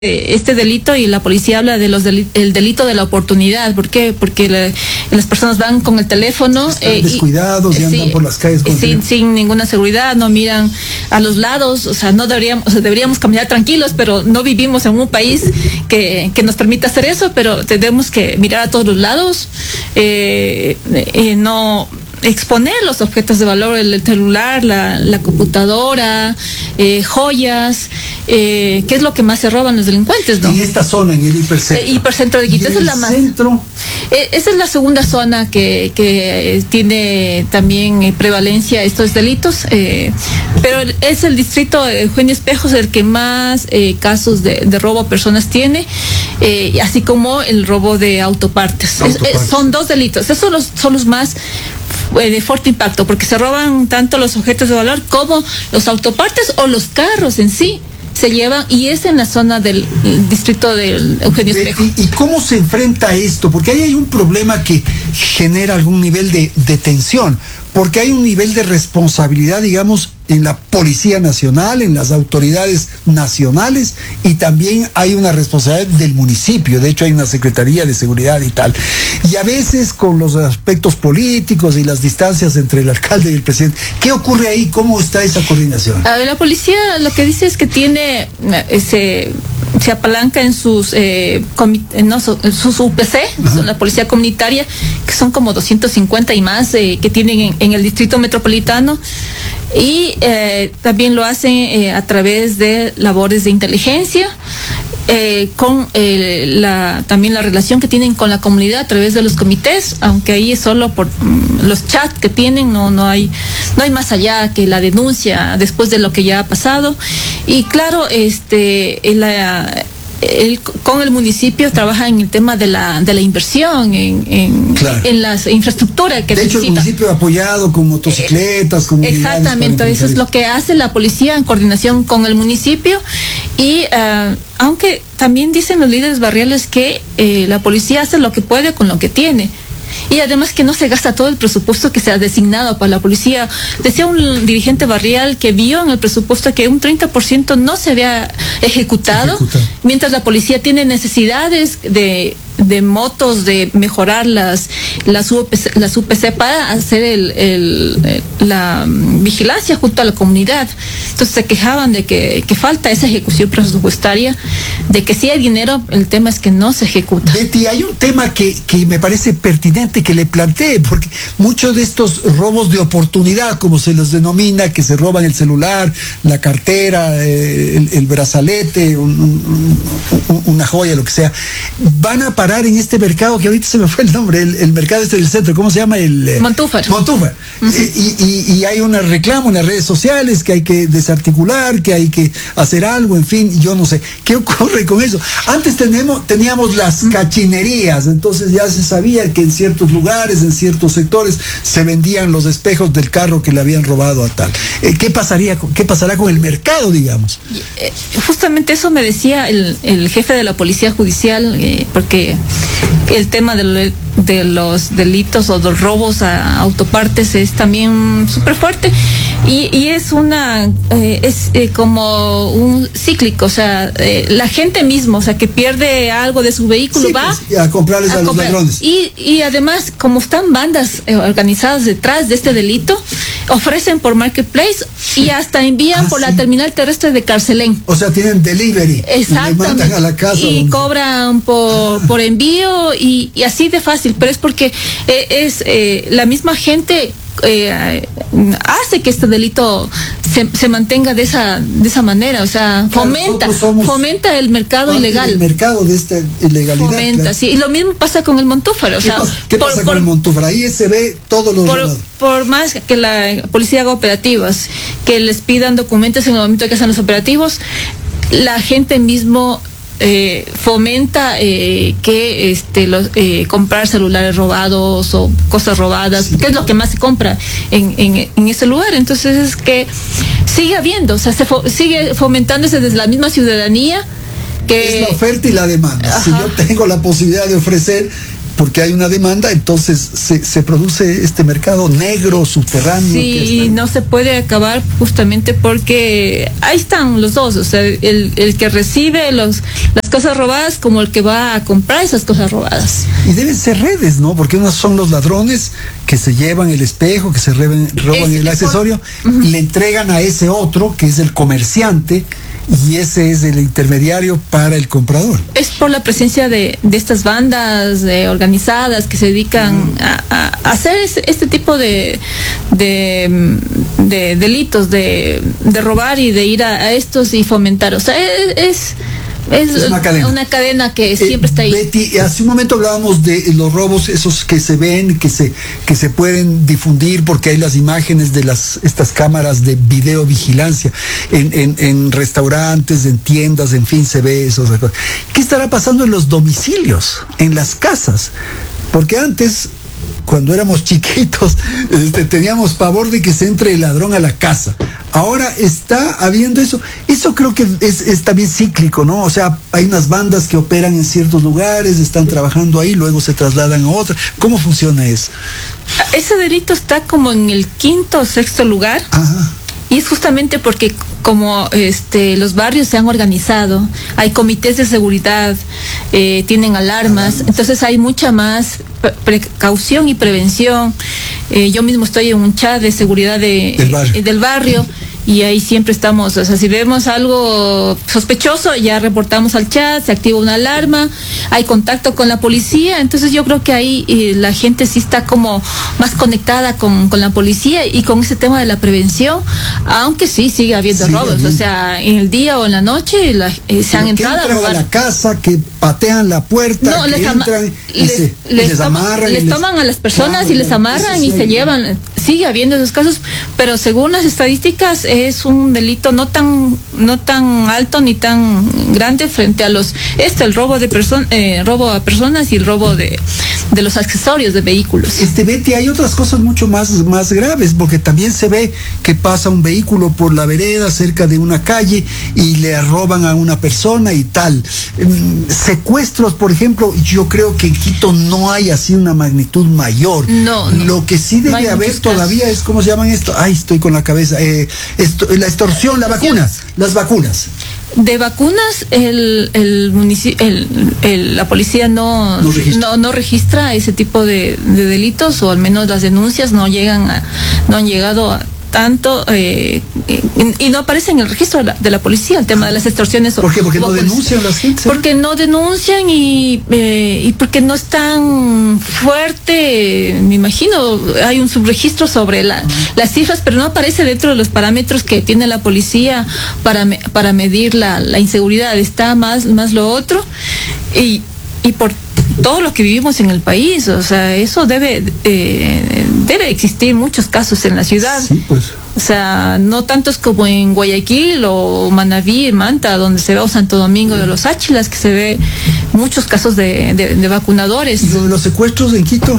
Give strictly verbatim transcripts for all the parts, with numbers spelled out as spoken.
este delito, y la policía habla de los del, el delito de la oportunidad. ¿Por qué? Porque la, las personas van con el teléfono están eh, descuidados y, y andan sí, por las calles con sin, sin ninguna seguridad, no miran a los lados. O sea, no deberíamos, o sea, deberíamos caminar tranquilos, pero no vivimos en un país que, que nos permita hacer eso, pero tenemos que mirar a todos los lados, eh, eh, no exponer los objetos de valor, el celular, la, la computadora, eh, joyas, eh, ¿qué es lo que más se roban los delincuentes, no? En esta zona, en el hipercentro. Eh, hipercentro de Quito, esa es la más. Centro. Eh, esa es la segunda zona que, que eh, tiene también eh, prevalencia estos delitos, eh, pero es el distrito de Eugenio Espejos el que más eh, casos de, de robo a personas tiene, eh, así como el robo de autopartes. autopartes. Es, es, son dos delitos, esos son los, son los más de fuerte impacto, porque se roban tanto los objetos de valor como los autopartes o los carros en sí se llevan, y es en la zona del distrito del Eugenio Espejo. ¿Y, y cómo se enfrenta esto? Porque ahí hay un problema que genera algún nivel de, de tensión, porque hay un nivel de responsabilidad, digamos, en la Policía Nacional, en las autoridades nacionales, y también hay una responsabilidad del municipio. De hecho, hay una Secretaría de Seguridad y tal. Y a veces con los aspectos políticos y las distancias entre el alcalde y el presidente, ¿qué ocurre ahí? ¿Cómo está esa coordinación? A ver, la policía lo que dice es que tiene ese... se apalanca en sus eh, no, en sus U P C, uh-huh. La policía comunitaria, que son como doscientos cincuenta y más eh, que tienen en, en el distrito metropolitano, y eh, también lo hacen eh, a través de labores de inteligencia, eh, con eh, la también la relación que tienen con la comunidad a través de los comités, aunque ahí es solo por um, los chats que tienen, no no hay no hay más allá que la denuncia después de lo que ya ha pasado. Y claro, este la El, con el municipio trabaja en el tema de la de la inversión en en, claro. en las infraestructuras que de necesita. hecho el municipio ha apoyado con motocicletas, con exactamente, eso es lo que hace la policía en coordinación con el municipio. Y uh, aunque también dicen los líderes barriales que eh, la policía hace lo que puede con lo que tiene. Y además que no se gasta todo el presupuesto que se ha designado para la policía. Decía un dirigente barrial que vio en el presupuesto que un treinta por ciento no se había ejecutado, Ejecutado. mientras la policía tiene necesidades de de motos, de mejorar las las U P C, las U P C para hacer el, el, la vigilancia junto a la comunidad. Entonces se quejaban de que, que falta esa ejecución presupuestaria, de que sí hay dinero, el tema es que no se ejecuta. Betty, hay un tema que, que me parece pertinente que le plantee, porque muchos de estos robos de oportunidad, como se los denomina, que se roban el celular, la cartera, eh, el, el brazalete, un, un, un, una joya, lo que sea, van a parar en este mercado que ahorita se me fue el nombre, el, el mercado este del centro, ¿cómo se llama? El eh, Montúfar. Montúfar. Uh-huh. y, y, y hay un reclamo en las redes sociales que hay que desarticular, que hay que hacer algo, en fin, yo no sé. ¿Qué ocurre con eso? Antes tenemos, teníamos las cachinerías, entonces ya se sabía que en ciertos lugares, en ciertos sectores, se vendían los espejos del carro que le habían robado a tal. Eh, ¿Qué pasaría, qué pasará con el mercado, digamos? Eh, justamente eso me decía el, el jefe de la Policía Judicial, eh, porque el tema de, de los delitos o los robos a autopartes es también súper fuerte, y, y es una eh, es eh, como un cíclico, o sea, eh, la gente misma, o sea, que pierde algo de su vehículo, sí, va pues, a comprarles a, a los comprar. ladrones. Y, y además, como están bandas eh, organizadas detrás de este delito, ofrecen por Marketplace, sí. y hasta envían ah, por sí. la terminal terrestre de Carcelén. O sea, tienen delivery. Exactamente. Mandan a la casa. Y donde... cobran por, por envío, y, y así de fácil, pero es porque eh, es eh, la misma gente eh, hace que este delito se, se mantenga de esa de esa manera, o sea, fomenta claro, fomenta el mercado ilegal. El mercado de esta ilegalidad. Fomenta, claro. Sí, y lo mismo pasa con el Montúfar, o ¿Qué sea, pasa, ¿qué por, pasa por, con el Montúfar? Ahí se ve todos los por, por más que la policía haga operativos, que les pidan documentos en el momento que hacen los operativos, la gente mismo Eh, fomenta eh, que este los eh, comprar celulares robados o cosas robadas, sí. que es lo que más se compra en, en, en ese lugar. Entonces es que sigue habiendo, o sea, se fo sigue fomentándose desde la misma ciudadanía, que es la oferta y la demanda. Ajá. Si yo tengo la posibilidad de ofrecer, porque hay una demanda, entonces se, se produce este mercado negro, subterráneo. Sí, no se puede acabar justamente porque ahí están los dos, o sea, el, el que recibe los, las cosas robadas como el que va a comprar esas cosas robadas. Y deben ser redes, ¿no? Porque unos son los ladrones que se llevan el espejo, que se roban, roban el accesorio, uh-huh. y le entregan a ese otro, que es el comerciante, y ese es el intermediario para el comprador. Es por la presencia de, de estas bandas de organizadas que se dedican a, a hacer este, este tipo de, de, de delitos, de, de robar y de ir a, a estos y fomentar. O sea, es... es Es, es una cadena. Una cadena que siempre eh, está ahí. Betty, hace un momento hablábamos de los robos, esos que se ven, que se que se pueden difundir porque hay las imágenes de las estas cámaras de videovigilancia en, en, en restaurantes, en tiendas, en fin, se ve eso. ¿Qué estará pasando en los domicilios, en las casas? Porque antes, cuando éramos chiquitos, este, teníamos pavor de que se entre el ladrón a la casa. Ahora está habiendo eso. Eso creo que es, es también cíclico, ¿no? O sea, hay unas bandas que operan en ciertos lugares, están trabajando ahí, luego se trasladan a otra. ¿Cómo funciona eso? Ese delito está como en el quinto o sexto lugar. Ajá. Y es justamente porque como este los barrios se han organizado, hay comités de seguridad, eh, tienen alarmas, entonces hay mucha más precaución y prevención. Eh, yo mismo estoy en un chat de seguridad de, del barrio. Eh, del barrio y ahí siempre estamos, o sea, si vemos algo sospechoso, ya reportamos al chat, se activa una alarma, hay contacto con la policía, entonces yo creo que ahí eh, la gente sí está como más conectada con, con la policía y con ese tema de la prevención, aunque sí sigue habiendo sí, robos, bien. O sea, en el día o en la noche la, eh, se han entrado a robar. A la casa, que patean la puerta, no, que les entran y, les, se, les, y les amarran. Les, les toman a las personas claro, y les amarran y se llevan, sigue habiendo esos casos, pero según las estadísticas es un delito no tan no tan alto ni tan grande frente a los este el robo de person, eh, robo a personas y el robo de, de los accesorios de vehículos. Este Betty, hay otras cosas mucho más más graves porque también se ve que pasa un vehículo por la vereda cerca de una calle y le roban a una persona y tal. Secuestros, por ejemplo, yo creo que en Quito no hay así una magnitud mayor. No, no. Lo que sí debe no haber todavía es, ¿cómo se llaman esto? Ay, estoy con la cabeza. Eh, esto, la extorsión, la vacuna, las vacunas. De vacunas, el, el, munici- el, el la policía no no registra. no, no registra ese tipo de, de delitos, o al menos las denuncias no llegan a, no han llegado a tanto eh, y, y no aparece en el registro de la, de la policía el tema de las extorsiones. ¿Por qué? Porque no denuncian las gente. Porque no denuncian y eh, y porque no es tan fuerte, me imagino, hay un subregistro sobre la, las cifras, pero no aparece dentro de los parámetros que tiene la policía para me, para medir la, la inseguridad. Está más más lo otro y y por todo lo que vivimos en el país, o sea, eso debe eh, debe existir muchos casos en la ciudad. Sí, pues. O sea, no tantos como en Guayaquil o Manabí, Manta, donde se ve, o Santo Domingo de los Áchilas, que se ve muchos casos de, de, de vacunadores. ¿Y lo de los secuestros en Quito?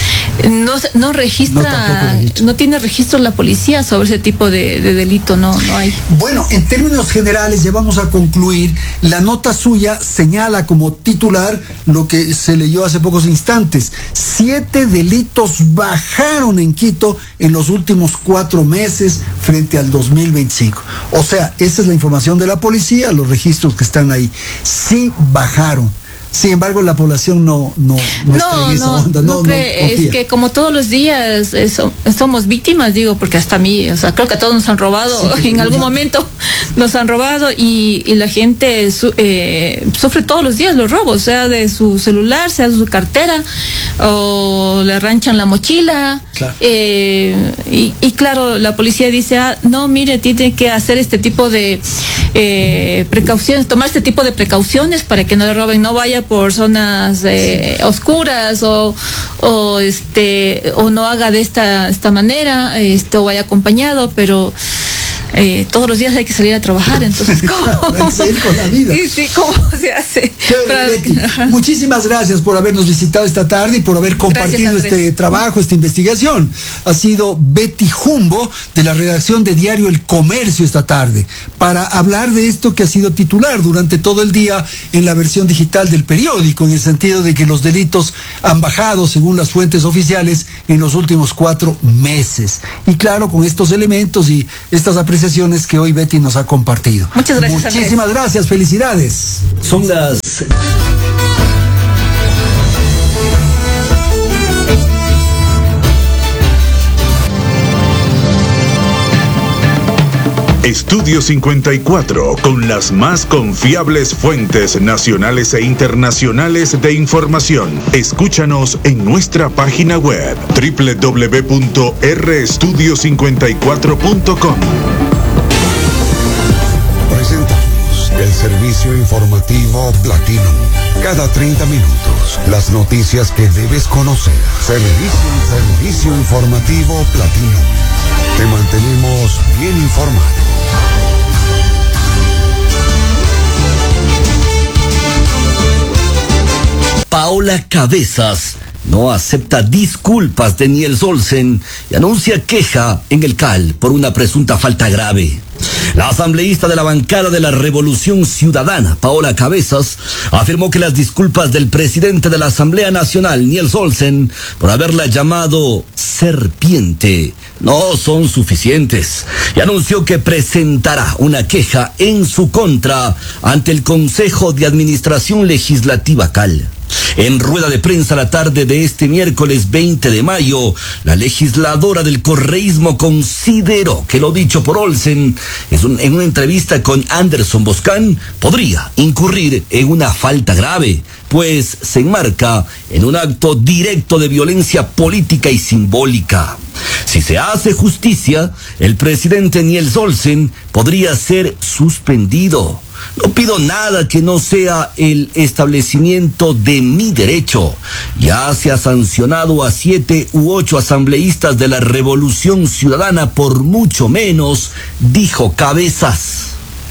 No, no registra, no, no tiene registro la policía sobre ese tipo de, de delito, no, no hay. Bueno, en términos generales, ya vamos a concluir. La nota suya señala como titular lo que se leyó hace pocos instantes. Siete delitos bajaron en Quito en los últimos cuatro meses frente al dos mil veinticinco. O sea, esa es la información de la policía, los registros que están ahí. Sí bajaron. Sin embargo, la población no no no, no está en esa no, onda, no, no, cree, no es que como todos los días eso, somos víctimas, digo, porque hasta a mí, o sea, creo que a todos nos han robado, sí, en algún ya. momento nos han robado y, y la gente su, eh, sufre todos los días los robos, sea de su celular, sea de su cartera, o le arranchan la mochila, claro. eh, y, y claro, la policía dice, ah, no, mire, tiene que hacer este tipo de eh, precauciones, tomar este tipo de precauciones para que no le roben, no vaya por zonas eh, oscuras o, o este o no haga de esta esta manera, este o vaya acompañado, pero eh, todos los días hay que salir a trabajar, entonces ¿cómo? Hay que seguir con la vida. Sí, sí, ¿cómo se hace? Chévere, Betty. Muchísimas gracias por habernos visitado esta tarde y por haber compartido Gracias, este trabajo, esta investigación. Ha sido Betty Jumbo, de la redacción de Diario El Comercio, esta tarde, para hablar de esto que ha sido titular durante todo el día en la versión digital del periódico, en el sentido de que los delitos han bajado, según las fuentes oficiales, en los últimos cuatro meses. Y claro, con estos elementos y estas apreciaciones que hoy Betty nos ha compartido. Muchas gracias. Muchísimas Andrés. gracias, felicidades. Son las... Estudio cincuenta y cuatro, con las más confiables fuentes nacionales e internacionales de información. Escúchanos en nuestra página web doble u doble u doble u punto r estudio cincuenta y cuatro punto com. Presentamos el servicio informativo Platinum. Cada treinta minutos, las noticias que debes conocer. Servicio, servicio informativo Platinum. Te mantenemos bien informado. Paola Cabezas no acepta disculpas de Niels Olsen y anuncia queja en el C A L por una presunta falta grave. La asambleísta de la bancada de la Revolución Ciudadana, Paola Cabezas, afirmó que las disculpas del presidente de la Asamblea Nacional, Niels Olsen, por haberla llamado serpiente, no son suficientes, y anunció que presentará una queja en su contra ante el Consejo de Administración Legislativa C A L. En rueda de prensa la tarde de este miércoles veinte de mayo, la legisladora del correísmo consideró que lo dicho por Olsen es un, en una entrevista con Anderson Boscan podría incurrir en una falta grave, pues se enmarca en un acto directo de violencia política y simbólica. Si se hace justicia, el presidente Niels Olsen podría ser suspendido. No pido nada que no sea el establecimiento de mi derecho. Ya se ha sancionado a siete u ocho asambleístas de la Revolución Ciudadana por mucho menos, dijo Cabezas.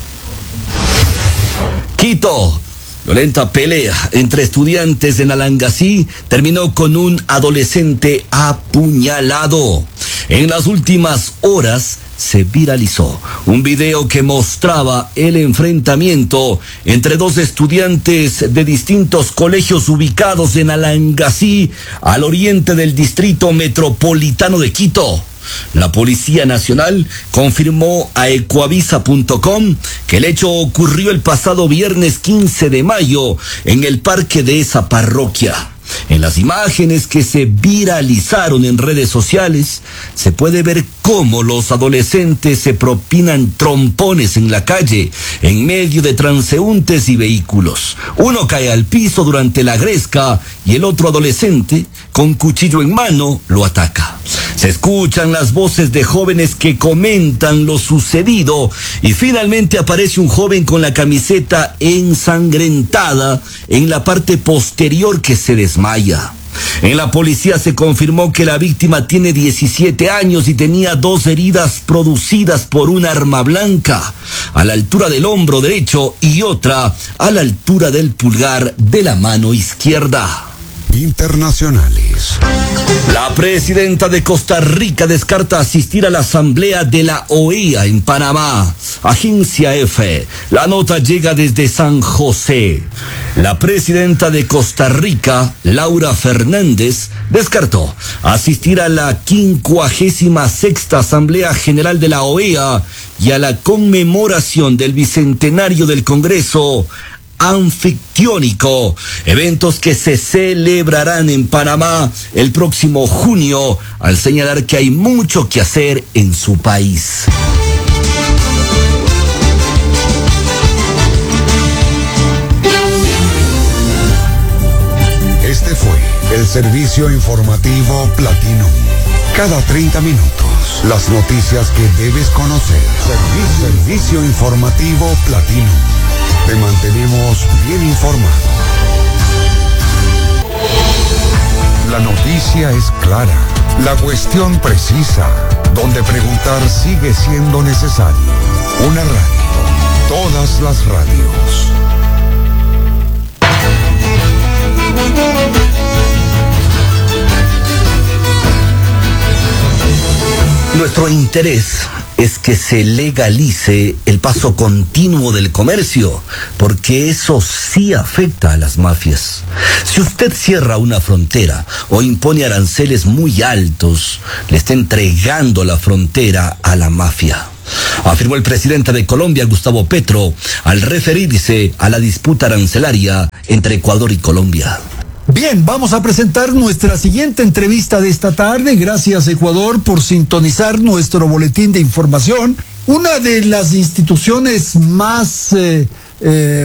Quito. Violenta pelea entre estudiantes en Alangasí terminó con un adolescente apuñalado. En las últimas horas se viralizó un video que mostraba el enfrentamiento entre dos estudiantes de distintos colegios ubicados en Alangasí, al oriente del distrito metropolitano de Quito. La Policía Nacional confirmó a ecuavisa punto com que el hecho ocurrió el pasado viernes quince de mayo en el parque de esa parroquia. En las imágenes que se viralizaron en redes sociales, se puede ver cómo los adolescentes se propinan trompones en la calle, en medio de transeúntes y vehículos. Uno cae al piso durante la gresca y el otro adolescente, con cuchillo en mano, lo ataca. Se escuchan las voces de jóvenes que comentan lo sucedido y finalmente aparece un joven con la camiseta ensangrentada en la parte posterior que se desmaya. En la policía se confirmó que la víctima tiene diecisiete años y tenía dos heridas producidas por un arma blanca, a la altura del hombro derecho y otra a la altura del pulgar de la mano izquierda. Internacionales. La presidenta de Costa Rica descarta asistir a la asamblea de la O E A en Panamá. Agencia F. La nota llega desde San José. La presidenta de Costa Rica, Laura Fernández, descartó asistir a la quincuagésima sexta Asamblea General de la O E A y a la conmemoración del bicentenario del Congreso Anfictiónico, eventos que se celebrarán en Panamá el próximo junio, al señalar que hay mucho que hacer en su país. Este fue el servicio informativo Platinum. Cada treinta minutos, las noticias que debes conocer. Servicio, servicio informativo Platinum. Te mantenemos bien informado. La noticia es clara, La cuestión precisa, donde preguntar sigue siendo necesario. Una radio, todas las radios. Nuestro interés es que se legalice el paso continuo del comercio, porque eso sí afecta a las mafias. Si usted cierra una frontera o impone aranceles muy altos, le está entregando la frontera a la mafia, afirmó el presidente de Colombia, Gustavo Petro, al referirse a la disputa arancelaria entre Ecuador y Colombia. Bien, vamos a presentar nuestra siguiente entrevista de esta tarde. Gracias, Ecuador, por sintonizar nuestro boletín de información. Una de las instituciones más eh, eh,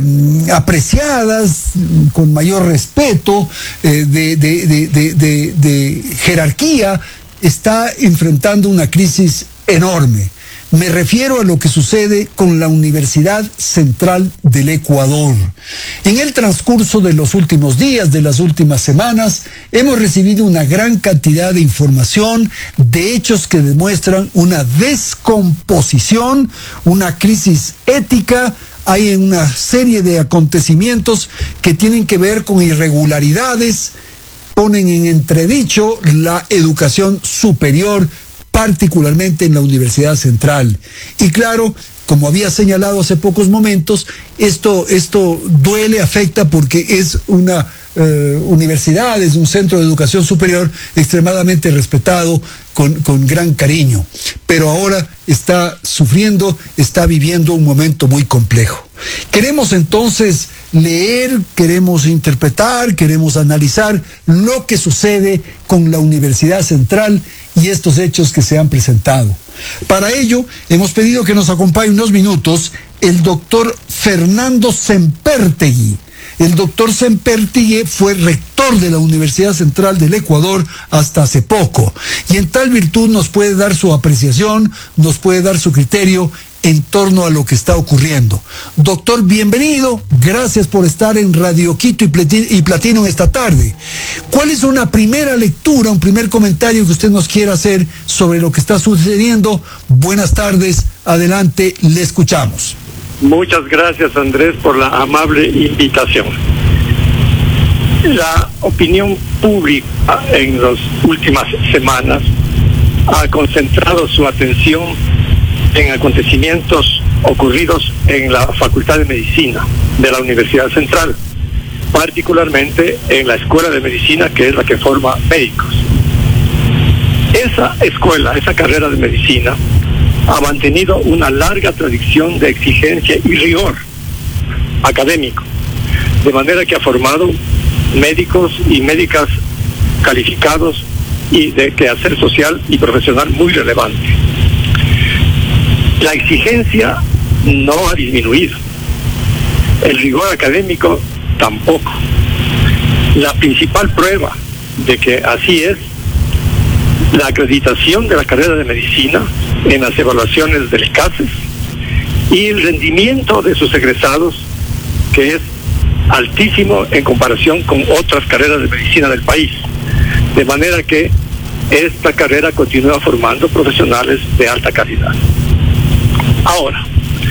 apreciadas, con mayor respeto, eh, de, de, de, de, de, de jerarquía, está enfrentando una crisis enorme. Me refiero a lo que sucede con la Universidad Central del Ecuador. En el transcurso de los últimos días, de las últimas semanas, hemos recibido una gran cantidad de información, de hechos que demuestran una descomposición, una crisis ética. Hay una serie de acontecimientos que tienen que ver con irregularidades, ponen en entredicho la educación superior, particularmente en la Universidad Central. Y claro, como había señalado hace pocos momentos, esto, esto duele, afecta, porque es una eh, universidad, es un centro de educación superior extremadamente respetado, con, con gran cariño. Pero ahora está sufriendo, está viviendo un momento muy complejo. Queremos entonces leer, queremos interpretar, queremos analizar lo que sucede con la Universidad Central y estos hechos que se han presentado. Para ello, hemos pedido que nos acompañe unos minutos el doctor Fernando Sempertegui. El doctor Sempertegui fue rector de la Universidad Central del Ecuador hasta hace poco, y en tal virtud nos puede dar su apreciación, nos puede dar su criterio en torno a lo que está ocurriendo. Doctor, bienvenido, gracias por estar en Radio Quito y Platino esta tarde. ¿Cuál es una primera lectura, un primer comentario que usted nos quiera hacer sobre lo que está sucediendo? Buenas tardes, adelante, le escuchamos. Muchas gracias, Andrés, por la amable invitación. La opinión pública en las últimas semanas ha concentrado su atención en acontecimientos ocurridos en la Facultad de Medicina de la Universidad Central, particularmente en la Escuela de Medicina, que es la que forma médicos. Esa escuela, esa carrera de medicina, ha mantenido una larga tradición de exigencia y rigor académico, de manera que ha formado médicos y médicas calificados y de quehacer social y profesional muy relevante. La exigencia no ha disminuido, el rigor académico tampoco. La principal prueba de que así es la acreditación de la carrera de medicina en las evaluaciones del CACES y el rendimiento de sus egresados, que es altísimo en comparación con otras carreras de medicina del país, de manera que esta carrera continúa formando profesionales de alta calidad. Ahora,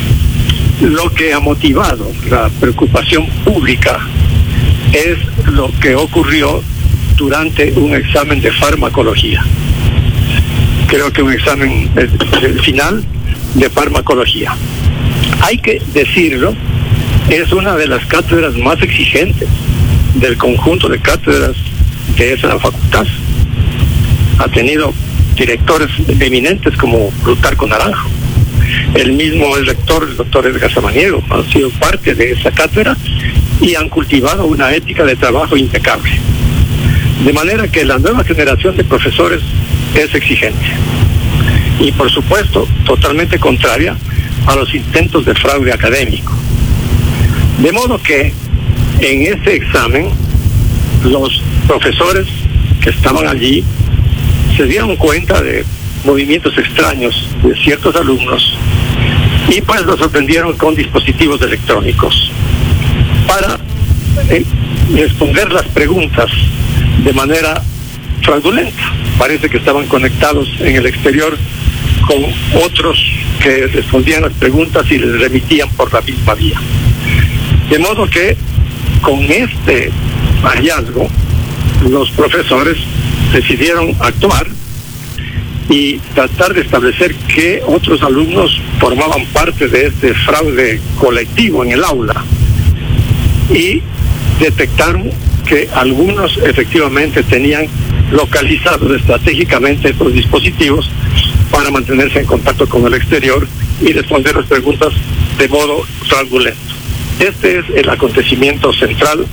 lo que ha motivado la preocupación pública es lo que ocurrió durante un examen de farmacología. Creo que un examen el, el final de farmacología. Hay que decirlo, es una de las cátedras más exigentes del conjunto de cátedras de esa facultad. Ha tenido directores eminentes como Plutarco Naranjo. El mismo el rector, el doctor Edgar Samaniego, han sido parte de esa cátedra y han cultivado una ética de trabajo impecable. De manera que la nueva generación de profesores es exigente. Y por supuesto, totalmente contraria a los intentos de fraude académico. De modo que en ese examen, los profesores que estaban allí se dieron cuenta de movimientos extraños de ciertos alumnos y pues los sorprendieron con dispositivos electrónicos para eh, responder las preguntas de manera fraudulenta. parece que estaban conectados en el exterior con otros que respondían las preguntas y les remitían por la misma vía. De modo que con este hallazgo los profesores decidieron actuar y tratar de establecer que otros alumnos formaban parte de este fraude colectivo en el aula, y detectaron que algunos efectivamente tenían localizados estratégicamente estos dispositivos para mantenerse en contacto con el exterior y responder las preguntas de modo fraudulento. Este es el acontecimiento central